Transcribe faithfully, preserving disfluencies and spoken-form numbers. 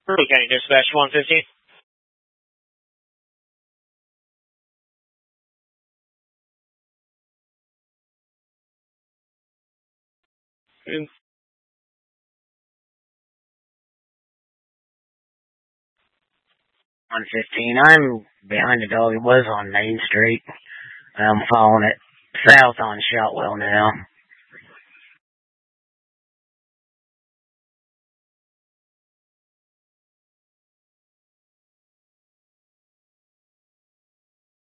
Early County Dispatch one fifteen. one fifteen. I'm behind the dog. It was on Main Street. I'm following it south on Shotwell now.